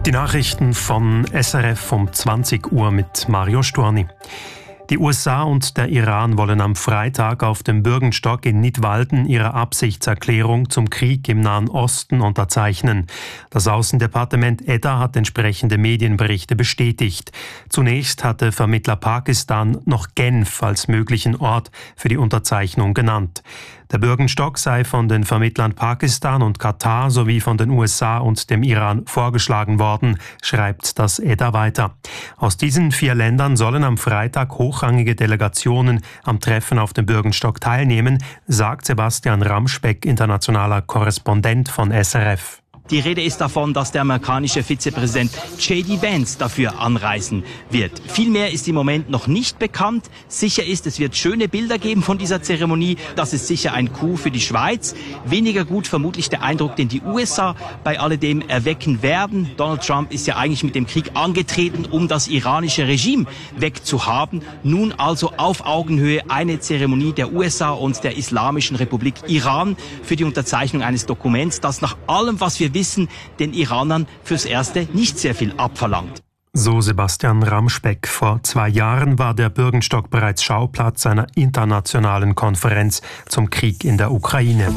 Die Nachrichten von SRF um 20 Uhr mit Mario Storni. Die USA und der Iran wollen am Freitag auf dem Bürgenstock in Nidwalden ihre Absichtserklärung zum Krieg im Nahen Osten unterzeichnen. Das Außendepartement EDA hat entsprechende Medienberichte bestätigt. Zunächst hatte Vermittler Pakistan noch Genf als möglichen Ort für die Unterzeichnung genannt. Der Bürgenstock sei von den Vermittlern Pakistan und Katar sowie von den USA und dem Iran vorgeschlagen worden, schreibt das EDA weiter. Aus diesen 4 Ländern sollen am Freitag hochrangige Delegationen am Treffen auf dem Bürgenstock teilnehmen, sagt Sebastian Ramspeck, internationaler Korrespondent von SRF. Die Rede ist davon, dass der amerikanische Vizepräsident J.D. Vance dafür anreisen wird. Viel mehr ist im Moment noch nicht bekannt. Sicher ist, es wird schöne Bilder geben von dieser Zeremonie. Das ist sicher ein Coup für die Schweiz. Weniger gut vermutlich der Eindruck, den die USA bei alledem erwecken werden. Donald Trump ist ja eigentlich mit dem Krieg angetreten, um das iranische Regime wegzuhaben. Nun also auf Augenhöhe eine Zeremonie der USA und der Islamischen Republik Iran für die Unterzeichnung eines Dokuments, das nach allem, was wir wissen, den Iranern fürs Erste nicht sehr viel abverlangt. So Sebastian Ramspeck. Vor 2 Jahren war der Bürgenstock bereits Schauplatz einer internationalen Konferenz zum Krieg in der Ukraine.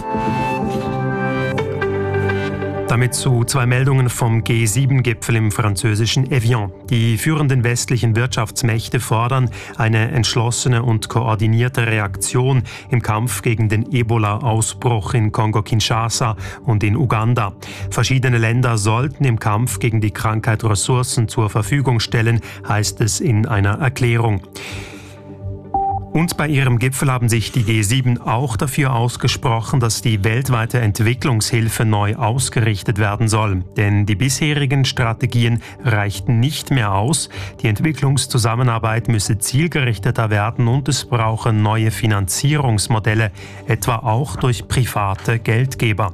Damit zu 2 Meldungen vom G7-Gipfel im französischen Evian. Die führenden westlichen Wirtschaftsmächte fordern eine entschlossene und koordinierte Reaktion im Kampf gegen den Ebola-Ausbruch in Kongo-Kinshasa und in Uganda. Verschiedene Länder sollten im Kampf gegen die Krankheit Ressourcen zur Verfügung stellen, heißt es in einer Erklärung. Und bei ihrem Gipfel haben sich die G7 auch dafür ausgesprochen, dass die weltweite Entwicklungshilfe neu ausgerichtet werden soll. Denn die bisherigen Strategien reichten nicht mehr aus. Die Entwicklungszusammenarbeit müsse zielgerichteter werden und es brauche neue Finanzierungsmodelle, etwa auch durch private Geldgeber.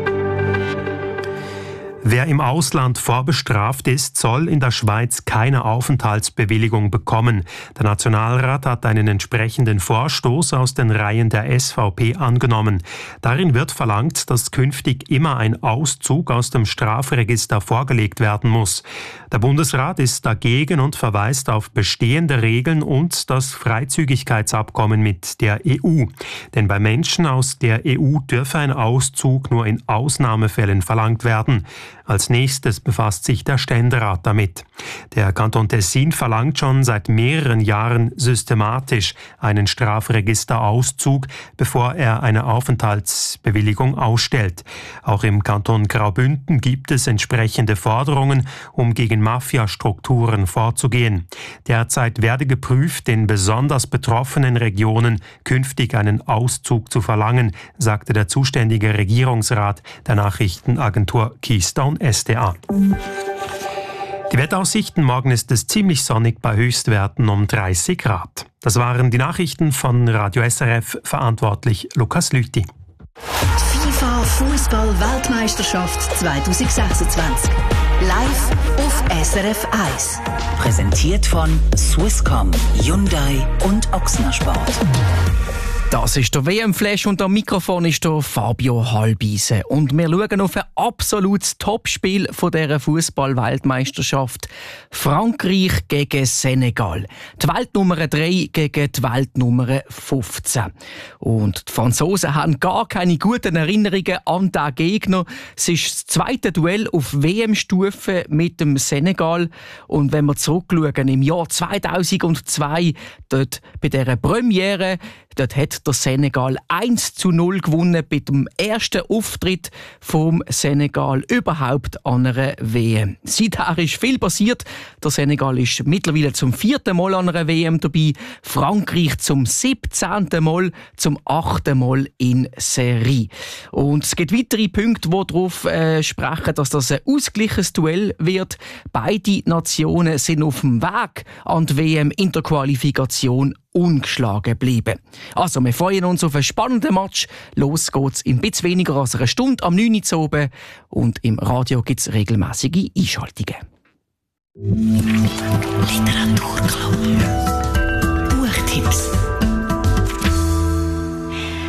Wer im Ausland vorbestraft ist, soll in der Schweiz keine Aufenthaltsbewilligung bekommen. Der Nationalrat hat einen entsprechenden Vorstoß aus den Reihen der SVP angenommen. Darin wird verlangt, dass künftig immer ein Auszug aus dem Strafregister vorgelegt werden muss. Der Bundesrat ist dagegen und verweist auf bestehende Regeln und das Freizügigkeitsabkommen mit der EU. Denn bei Menschen aus der EU dürfe ein Auszug nur in Ausnahmefällen verlangt werden. Als nächstes befasst sich der Ständerat damit. Der Kanton Tessin verlangt schon seit mehreren Jahren systematisch einen Strafregisterauszug, bevor er eine Aufenthaltsbewilligung ausstellt. Auch im Kanton Graubünden gibt es entsprechende Forderungen, um gegen Mafiastrukturen vorzugehen. Derzeit werde geprüft, in besonders betroffenen Regionen künftig einen Auszug zu verlangen, sagte der zuständige Regierungsrat der Nachrichtenagentur Keystone SDA. Die Wetteraussichten: Morgen ist es ziemlich sonnig bei Höchstwerten um 30 Grad. Das waren die Nachrichten von Radio SRF, verantwortlich Lukas Lüthi. Die FIFA Fußball-Weltmeisterschaft 2026. Live auf SRF 1. Präsentiert von Swisscom, Hyundai und Ochsner Sport. Das ist der WM-Flash und am Mikrofon ist der Fabio Halbise. Und wir schauen auf ein absolutes Topspiel von dieser Fußball-Weltmeisterschaft. Frankreich gegen Senegal. Die Weltnummer 3 gegen die Weltnummer 15. Und die Franzosen haben gar keine guten Erinnerungen an diesen Gegner. Es ist das zweite Duell auf WM-Stufe mit dem Senegal. Und wenn wir zurückschauen, im Jahr 2002, dort bei dieser Premiere, dort hat der Senegal 1:0 gewonnen bei dem ersten Auftritt vom Senegal überhaupt an einer WM. Seither ist viel passiert. Der Senegal ist mittlerweile zum 4. Mal an einer WM dabei. Frankreich zum 17. Mal, zum 8. Mal in Serie. Und es gibt weitere Punkte, die darauf sprechen, dass das ein ausgeglichenes Duell wird. Beide Nationen sind auf dem Weg an die WM in der Qualifikation ungeschlagen bleiben. Also, wir freuen uns auf einen spannenden Match. Los geht's in ein bisschen weniger als einer Stunde am 9 Uhr oben. Und im Radio gibt es regelmäßige Einschaltungen. Literaturclub. Buchtipps.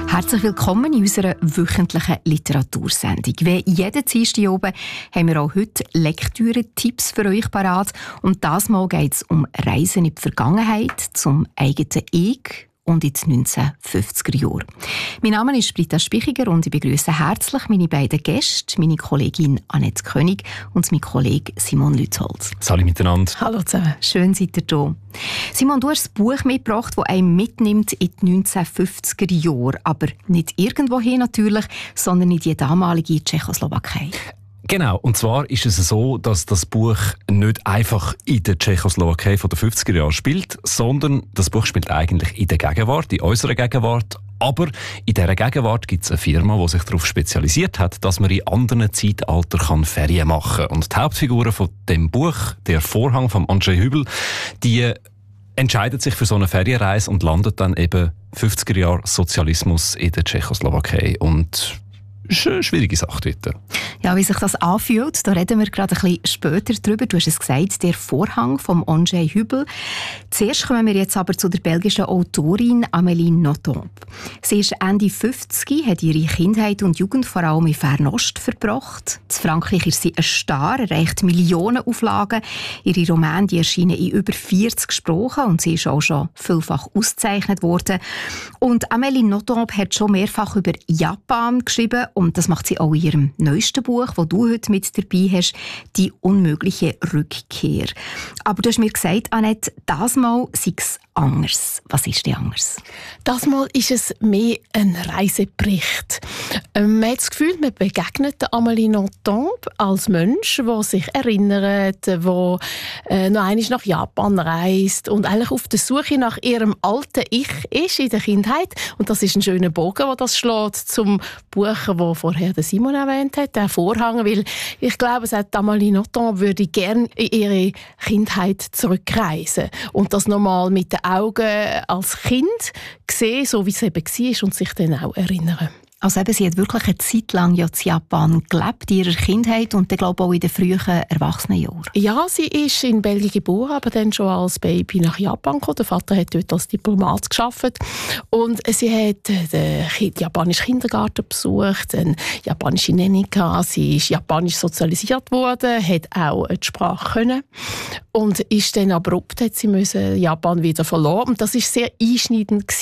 Herzlich willkommen in unserer wöchentlichen Literatursendung. Wie jeden Dienstag oben haben wir auch heute Lektüre-Tipps für euch parat. Und das Mal geht es um Reisen in die Vergangenheit, zum eigenen Ich und in die 1950er Jahre. Mein Name ist Britta Spichiger und ich begrüße herzlich meine beiden Gäste, meine Kollegin Annette König und mein Kollege Simon Lütholz. Salut miteinander. Hallo zusammen. Schön seid ihr da. Simon, du hast ein Buch mitgebracht, das einen mitnimmt in die 1950er Jahre. Aber nicht irgendwohin natürlich, sondern in die damalige Tschechoslowakei. Genau, und zwar ist es so, dass das Buch nicht einfach in der Tschechoslowakei von den 50er Jahren spielt, sondern das Buch spielt eigentlich in der Gegenwart, in unserer Gegenwart. Aber in dieser Gegenwart gibt es eine Firma, die sich darauf spezialisiert hat, dass man in anderen Zeitaltern Ferien machen kann. Und die Hauptfiguren von dem Buch, der Vorhang von Andrzej Hübel, die entscheidet sich für so eine Ferienreise und landet dann eben 50er Jahre Sozialismus in der Tschechoslowakei. Und das ist eine schwierige Sache dort. Ja, wie sich das anfühlt, da reden wir gerade ein bisschen später drüber. Du hast es gesagt, der Vorhang von Andrzej Hübel. Zuerst kommen wir jetzt aber zu der belgischen Autorin Amélie Nothomb. Sie ist Ende 50, hat ihre Kindheit und Jugend vor allem in Fernost verbracht. In Frankreich ist sie ein Star, erreicht Millionenauflagen. Ihre Romane die erschienen in über 40 Sprachen und sie ist auch schon vielfach ausgezeichnet worden. Und Amélie Nothomb hat schon mehrfach über Japan geschrieben und das macht sie auch in ihrem neuesten Buch, das du heute mit dabei hast, «Die unmögliche Rückkehr». Aber du hast mir gesagt, Annette, das Mal sei es anders. Was ist denn anders? Das Mal ist es mehr ein Reisebericht. Man hat das Gefühl, man begegnet Amélie Nothomb als Mensch, der sich erinnert, der noch einmal nach Japan reist und eigentlich auf der Suche nach ihrem alten Ich ist in der Kindheit. Und das ist ein schöner Bogen, der das schlägt zum Buch, das vorher Simon erwähnt hat, der Vorhang. Weil ich glaube, Amélie Nothomb würde gerne in ihre Kindheit zurückreisen und das nochmal mit den Augen als Kind sehen, so wie es eben war, und sich dann auch erinnern. Also eben, sie hat wirklich eine Zeit lang ja in Japan gelebt, in ihrer Kindheit und dann glaube ich auch in den frühen Erwachsenenjahren. Ja, sie ist in Belgien geboren, aber dann schon als Baby nach Japan gekommen. Der Vater hat dort als Diplomat gearbeitet und sie hat den japanischen Kindergarten besucht, eine japanische Nanny gehabt. Sie ist japanisch sozialisiert worden, hat auch die Sprache können und ist dann abrupt, hat sie müssen Japan wieder verloren. Und das ist sehr einschneidend gewesen.